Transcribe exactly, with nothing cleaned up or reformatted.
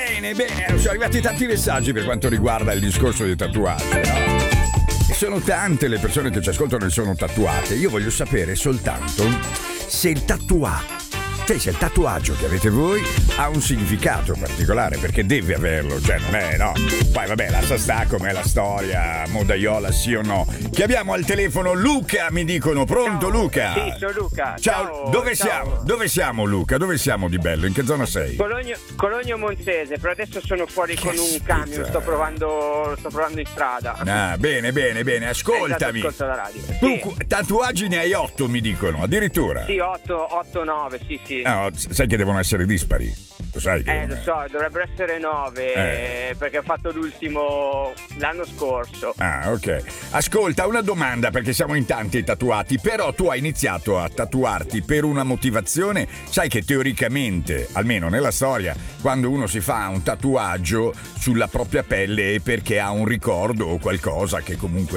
Bene, bene, sono arrivati tanti messaggi per quanto riguarda il discorso dei tatuaggi, no? E sono tante le persone che ci ascoltano e sono tatuate. Io voglio sapere soltanto se il tatuaggio, cioè se il tatuaggio che avete voi ha un significato particolare, perché deve averlo, cioè non è, no. Poi vabbè, lascia sta com'è la storia, modaiola sì o no. Che abbiamo al telefono Luca, mi dicono. Pronto? Ciao, Luca? Sì, sono Luca. Ciao, ciao dove ciao. siamo? Dove siamo Luca? Dove siamo di bello? In che zona sei? Cologno, Cologno Monzese, però adesso sono fuori Che con un schifo. camion, sto provando, sto provando in strada. Ah, bene, bene, bene, ascoltami. Esatto, ascolto la radio. Tu Sì. cu- tatuaggi ne hai otto, mi dicono, addirittura. Sì, otto nove, sì, sì. No, sai che devono essere dispari. Lo sai che Eh, lo so, dovrebbero essere nove, Eh. perché ho fatto l'ultimo l'anno scorso. Ah, ok. Ascolta, una domanda, perché siamo in tanti tatuati, però tu hai iniziato a tatuarti per una motivazione. Sai che teoricamente, almeno nella storia, quando uno si fa un tatuaggio sulla propria pelle è perché ha un ricordo o qualcosa che comunque